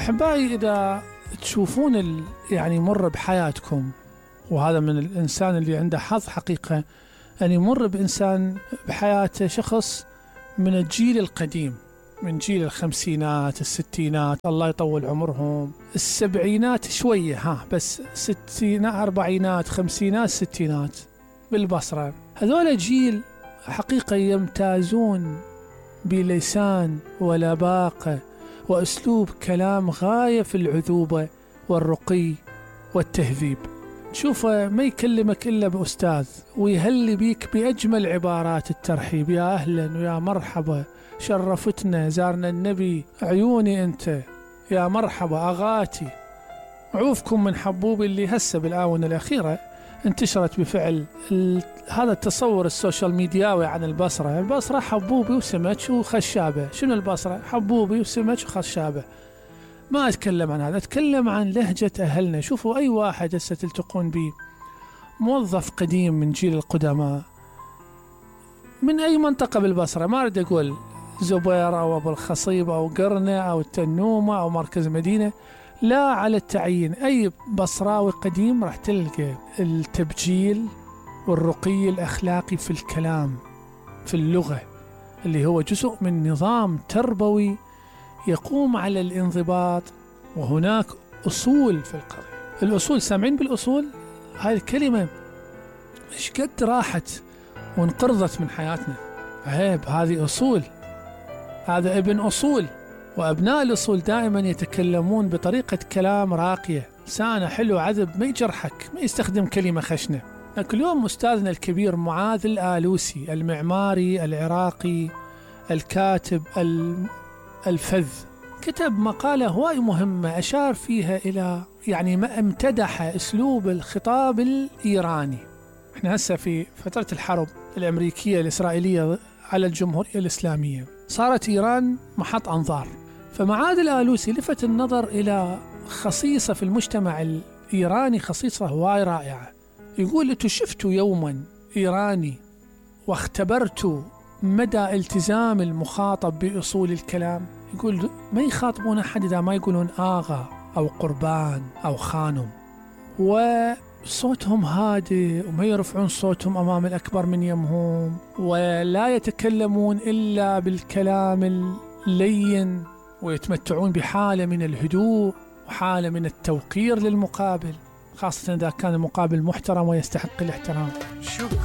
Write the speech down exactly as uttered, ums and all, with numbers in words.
أحبائي، إذا تشوفون ال... يعني مر بحياتكم، وهذا من الإنسان اللي عنده حظ حقيقة أن يمر بإنسان بحياته شخص من الجيل القديم، من جيل الخمسينات الستينات الله يطول عمرهم، السبعينات شوية ها بس ستينات أربعينات خمسينات ستينات بالبصرة. هذول جيل حقيقة يمتازون بلسان ولباقة وأسلوب كلام غاية في العذوبة والرقي والتهذيب. تشوفه ما يكلمك إلا بأستاذ، ويهلي بيك بأجمل عبارات الترحيب، يا أهلا ويا مرحبا، شرفتنا، زارنا النبي، عيوني أنت، يا مرحبا أغاتي. عوفكم من حبوبي اللي هسه بالآونة الأخيرة انتشرت بفعل ال... هذا التصور السوشيال ميدياوي عن البصرة. البصرة حبوبي وسمك وخشابة. شنو البصرة؟ حبوبي وسمك وخشابة. ما أتكلم عن هذا، أتكلم عن لهجة أهلنا. شوفوا أي واحد هسه تلتقون به، موظف قديم من جيل القدماء من أي منطقة بالبصرة، ما أريد أقول زبير أو أبو الخصيب أو قرنة أو التنومة أو مركز مدينة، لا على التعيين، أي بصراوي قديم راح تلقى التبجيل والرقي الأخلاقي في الكلام، في اللغة، اللي هو جزء من نظام تربوي يقوم على الانضباط. وهناك أصول في القضية. الأصول، سامعين بالأصول؟ هاي الكلمة إيش قد راحت وانقرضت من حياتنا. عيب، هذه أصول، هذا ابن أصول. وأبناء الأصول دائما يتكلمون بطريقة كلام راقية، لسانه حلو عذب، ما يجرحك، ما يستخدم كلمة خشنة. لكن اليوم أستاذنا الكبير معاذ الآلوسي، المعماري العراقي الكاتب الفذ، كتب مقالة هواي مهمة أشار فيها إلى يعني ما امتدح أسلوب الخطاب الإيراني. احنا هسه في فترة الحرب الأمريكية الإسرائيلية على الجمهورية الإسلامية، صارت إيران محط أنظار. فمعاذ الآلوسي لفت النظر إلى خصيصة في المجتمع الإيراني، خصيصة هواي رائعة. يقول: أنتوا شفتوا يوما إيراني واختبرتوا مدى التزام المخاطب بأصول الكلام؟ يقول ما يخاطبون أحد إذا ما يقولون آغا أو قربان أو خانم، وصوتهم هادئ وما يرفعون صوتهم أمام الأكبر من يمهم، ولا يتكلمون إلا بالكلام اللين، ويتمتعون بحالة من الهدوء وحالة من التوقير للمقابل، خاصة إذا كان المقابل محترم ويستحق الاحترام. شكرا.